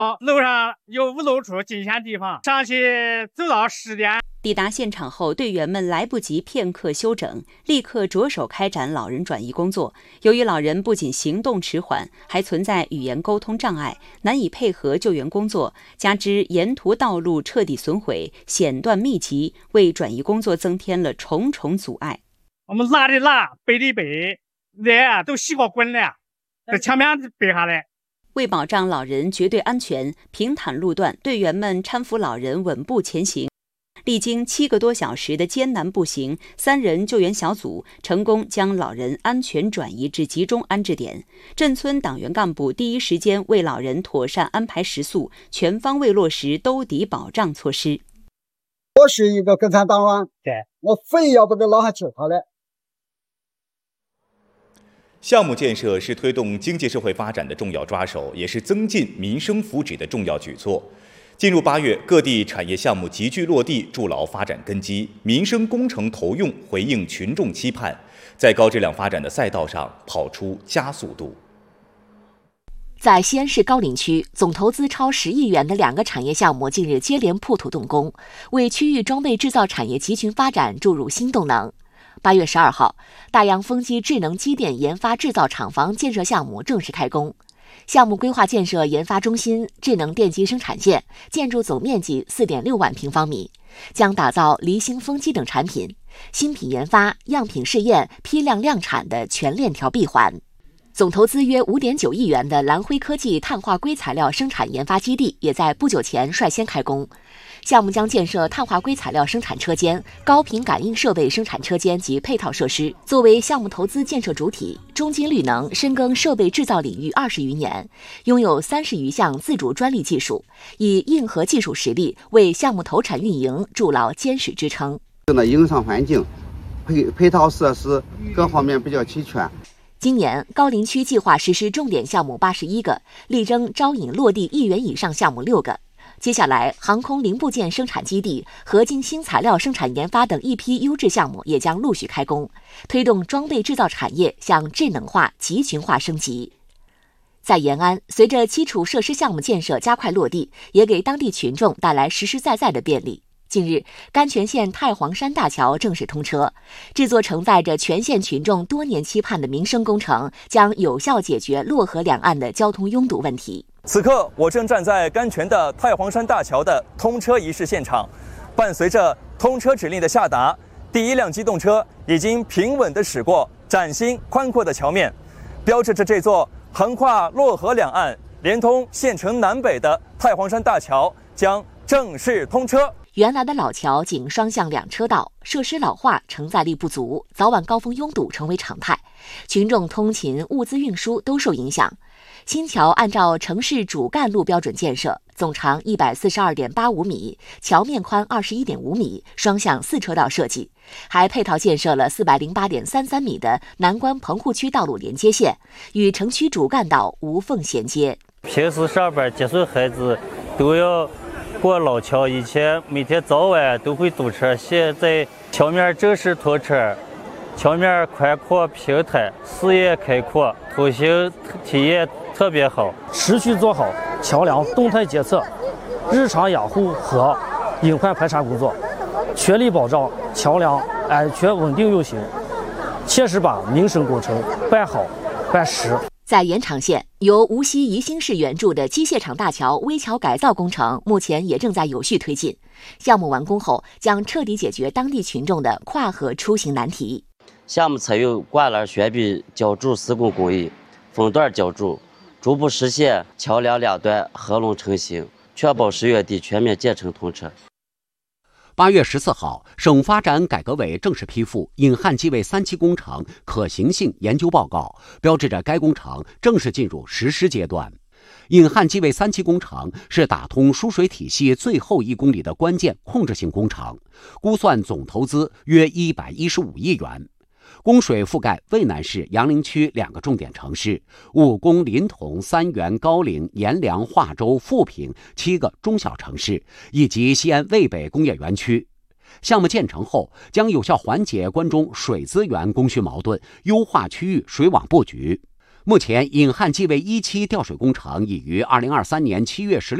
楼上有5楼处进线地方，上去走到10点。 抵达现场后，队员们来不及片刻休整，立刻着手开展老人转移工作。由于老人不仅行动迟缓，还存在语言沟通障碍，难以配合救援工作，加之沿途道路彻底损毁，险段密集，为转移工作增添了重重阻碍。 我们拉的拉，背的背，人都洗过滚了，在墙边背下来。 为保障老人绝对安全，平坦路段，队员们搀扶老人稳步前行。历经7个多小时的艰难步行，3人救援小组成功将老人安全转移至集中安置点。镇村党员干部第一时间为老人妥善安排食宿，全方位落实兜底保障措施。 我是一个共产党员，我非要把这老汉救下来。 项目建设是推动经济社会发展的重要抓手，也是增进民生福祉的重要举措。进入8月，各地产业项目急剧落地，筑牢发展根基，民生工程投用回应群众期盼，在高质量发展的赛道上跑出加速度。 在西安市高陵区，总投资超10亿元的2个产业项目近日接连破土动工，为区域装备制造产业集群发展注入新动能。8月12号，大洋风机智能机电研发制造厂房建设项目正式开工。项目规划建设研发中心、智能电机生产线，建筑总面积4.6万平方米，将打造离心风机等产品，新品研发、样品试验、批量量产的全链条闭环。总投资约5.9亿元的蓝辉科技碳化硅材料生产研发基地也在不久前率先开工。项目将建设碳化硅材料生产车间、高频感应设备生产车间及配套设施。作为项目投资建设主体，中金绿能深耕设备制造领域20余年，拥有30余项自主专利技术，以硬核技术实力为项目投产运营筑牢坚实支撑。 营商环境、配套设施各方面比较齐全。 今年高陵区计划实施重点项目81个，力争招引落地1元以上项目6个。接下来，航空零部件生产基地、合金新材料生产研发等一批优质项目也将陆续开工，推动装备制造产业向智能化、集群化升级。在延安，随着基础设施项目建设加快落地，也给当地群众带来实实在在的便利。近日，甘泉县太黄山大桥正式通车，这座承载着全县群众多年期盼的民生工程将有效解决洛河两岸的交通拥堵问题。 此刻，我正站在甘泉的太黄山大桥的通车仪式现场，伴随着通车指令的下达，第一辆机动车已经平稳地驶过崭新宽阔的桥面，标志着这座横跨洛河两岸、连通县城南北的太黄山大桥将正式通车。 原来的老桥仅双向2车道，设施老化，承载力不足，早晚高峰拥堵成为常态，群众通勤、物资运输都受影响。新桥按照城市主干路标准建设，总长142.85米，桥面宽21.5米，双向4车道设计，还配套建设了408.33米的南关棚户区道路连接线，与城区主干道无缝衔接。 平时上班接送孩子都要过老桥，以前每天早晚都会堵车，现在桥面正式通车，桥面宽阔平坦，视野开阔，出行体验特别好。 持续做好桥梁动态监测、日常养护和隐患排查工作，全力保障桥梁安全稳定运行，切实把民生工程办好办实。 在延长县，由无锡宜兴市援助的机械厂大桥危桥改造工程目前也正在有序推进。项目完工后，将彻底解决当地群众的跨河出行难题。 项目采用挂栏悬臂浇筑施工工艺，分段浇筑，逐步实现桥梁两端合拢成型，确保10月底全面建成通车。 8月14号，省发展改革委正式批复引汉济渭3期工程可行性研究报告，标志着该工程正式进入实施阶段。引汉济渭3期工程是打通输水体系最后1公里的关键控制性工程，估算总投资约115亿元。供水覆盖渭南市杨凌区2个重点城市，武功、临潼、三原、高陵、阎良、化州、富平7个中小城市，以及西安渭北工业园区。项目建成后，将有效缓解关中水资源供需矛盾，优化区域水网布局。 目前，引汉济渭1期调水工程已于2023年7月16